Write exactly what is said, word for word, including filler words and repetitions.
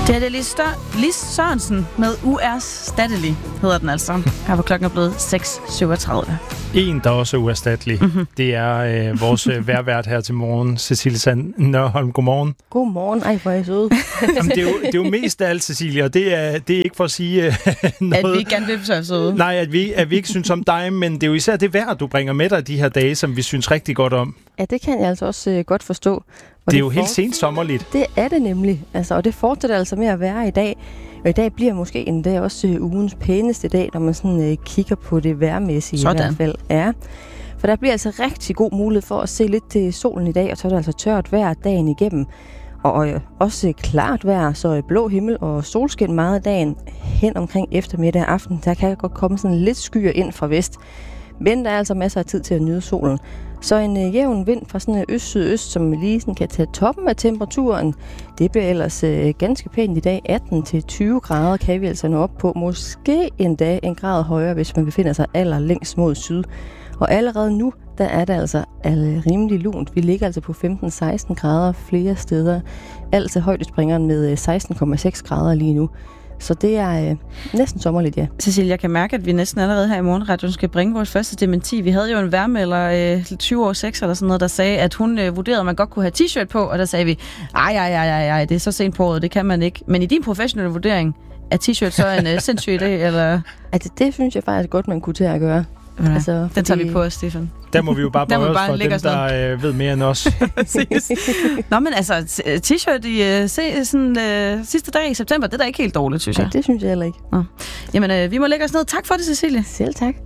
Det er det Lis, Stør- Lis Sørensen med U R's Statterlig, hedder den altså. Her var klokken blevet seks syvogtredive. En, der også er uerstattelig, mm-hmm. det er øh, vores øh, værvært her til morgen, Cecilie Sand Nørholm. Godmorgen. Godmorgen. Ej, hvor er jeg sød. Jamen, det, er jo, det er jo mest af alt, Cecilie, og det er, det er ikke for at sige øh, noget. At vi ikke gerne vil så søde. Nej, at vi, at vi ikke synes om dig, men det er jo især det vejr, du bringer med dig de her dage, som vi synes rigtig godt om. Ja, det kan jeg altså også øh, godt forstå. Og det er det jo for... helt sent sommerligt. Det er det nemlig, altså, og det fortsætter altså med at være i dag. Og i dag bliver måske en dag også øh, ugens pæneste dag, når man sådan øh, kigger på det vejrmæssige Sådan. i hvert fald. Ja. For der bliver altså rigtig god mulighed for at se lidt til solen i dag, og så er det altså tørt vejr dagen igennem. Og øh, også klart vejr, så blå himmel og solskin meget af dagen hen omkring eftermiddag og aften. Der kan godt komme sådan lidt skyer ind fra vest. Men der er altså masser af tid til at nyde solen. Så en øh, jævn vind fra sådan øst-sydøst, som lige sådan kan tage toppen af temperaturen. Det bliver ellers øh, ganske pænt i dag. atten til tyve grader kan vi altså nå op på. Måske endda en grad højere, hvis man befinder sig allerlængst mod syd. Og allerede nu, der er det altså rimelig lunt. Vi ligger altså på femten til seksten grader flere steder. Altså højdespringeren med seksten komma seks grader lige nu. Så det er øh, næsten sommerligt, ja. Cecilie, jeg kan mærke, at vi næsten allerede her i Morgenradioen skal bringe vores første dementi. Vi havde jo en værmelder, øh, tyve år seks eller sådan noget, der sagde, at hun øh, vurderede, at man godt kunne have t-shirt på, og der sagde vi, ej, ej, ej, ej, ej, det er så sent på året, det kan man ikke. Men i din professionelle vurdering, er t-shirt så en øh, sindssyg idé, eller? Altså, det synes jeg faktisk godt, man kunne til at gøre. Ja, altså, den fordi... tager vi på os, Stefan. Der må vi jo bare bøje os for dem, os der øh, ved mere end os. Nå, men altså, t-shirt i uh, se, sådan, uh, sidste dag i september, det er da ikke helt dårligt, synes jeg. Nej, det synes jeg heller ikke. Nå. Jamen, uh, vi må lægge os ned. Tak for det, Cecilie. Selv tak.